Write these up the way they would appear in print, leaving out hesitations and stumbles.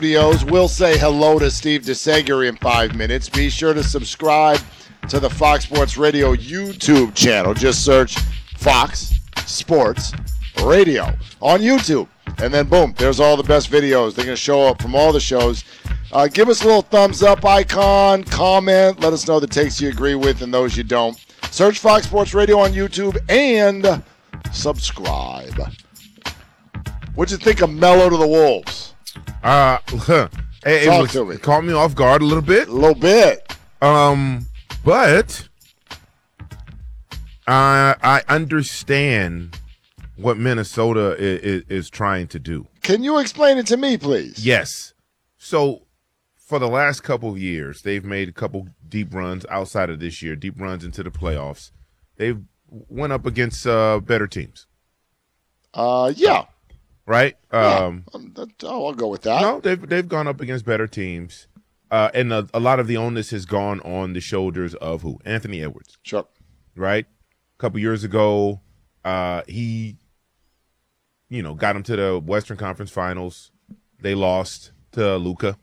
Studios. We'll say hello to Steve DeSager in 5 minutes. Be sure to subscribe to the Fox Sports Radio YouTube channel. Just search Fox Sports Radio on YouTube. And then, boom, there's all the best videos. They're going to show up from all the shows. Give us a little thumbs up icon, comment. Let us know the takes you agree with and those you don't. Search Fox Sports Radio on YouTube and subscribe. What'd you think of Mellow to the Wolves? It caught me off guard a little bit. A little bit. But I understand what Minnesota is trying to do. Can you explain it to me, please? Yes. So for the last couple of years, they've made a couple deep runs outside of this year, deep runs into the playoffs. They've went up against better teams. Yeah. Right? I'll go with that. No, they've gone up against better teams. And a lot of the onus has gone on the shoulders of who? Anthony Edwards. Sure. Right? A couple years ago, he got him to the Western Conference Finals. They lost to Luka.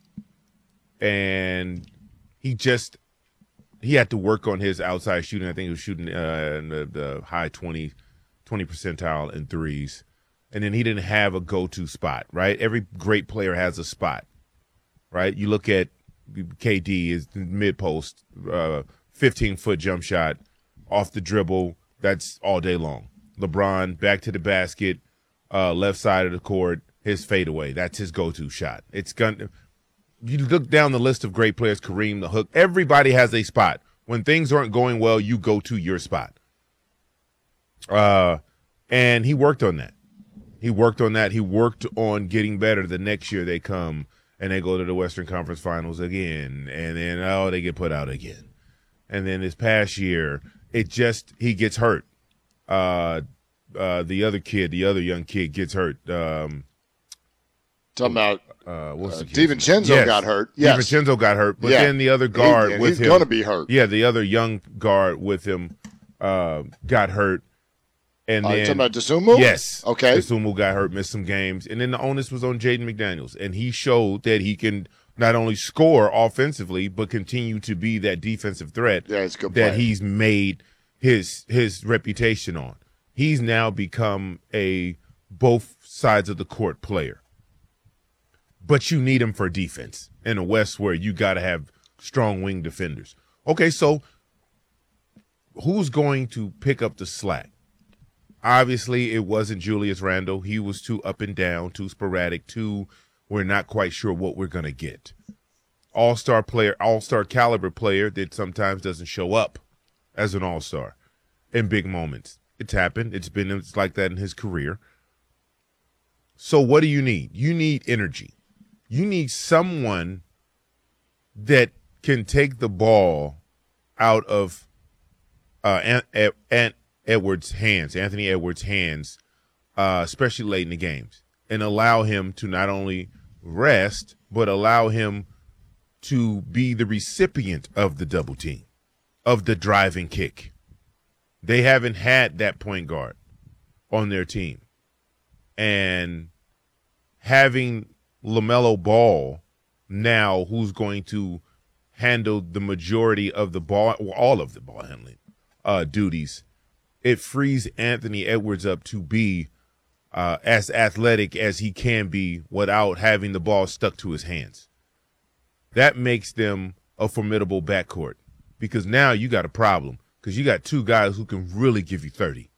And he had to work on his outside shooting. I think he was shooting in the high 20 percentile in threes. And then he didn't have a go-to spot, right? Every great player has a spot, right? You look at KD, his mid-post, 15-foot jump shot off the dribble. That's all day long. LeBron, back to the basket, left side of the court, his fadeaway. That's his go-to shot. You look down the list of great players, Kareem, the hook. Everybody has a spot. When things aren't going well, you go to your spot. And he worked on that. He worked on getting better. The next year they come and they go to the Western Conference Finals again. And then, they get put out again. And then this past year, he gets hurt. The other young kid gets hurt. Talking about what's the DiVincenzo got hurt. Yes. DiVincenzo got hurt. But then the other guard with him. He's going to be hurt. Yeah, the other young guard with him got hurt. And then, talking about Dosunmu? Yes. Okay. Dosunmu got hurt, missed some games. And then the onus was on Jaden McDaniels. And he showed that he can not only score offensively, but continue to be that defensive threat that he's made his reputation on. He's now become a both sides of the court player. But you need him for defense in a West where you got to have strong wing defenders. Okay, so who's going to pick up the slack? Obviously, it wasn't Julius Randle. He was too up and down, too sporadic, we're not quite sure what we're going to get. All-star player, all-star caliber player that sometimes doesn't show up as an all-star in big moments. It's happened. It's like that in his career. So what do you need? You need energy. You need someone that can take the ball out of Anthony Edwards' hands, especially late in the games, and allow him to not only rest, but allow him to be the recipient of the double team, of the driving kick. They haven't had that point guard on their team. And having LaMelo Ball now, who's going to handle the majority of the ball, all of the ball handling duties, it frees Anthony Edwards up to be as athletic as he can be without having the ball stuck to his hands. That makes them a formidable backcourt because now you got a problem because you got two guys who can really give you 30.